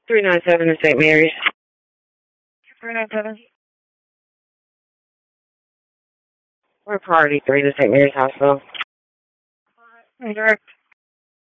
397 to St. Mary's. 397. We're priority 3 to St. Mary's Hospital. Direct.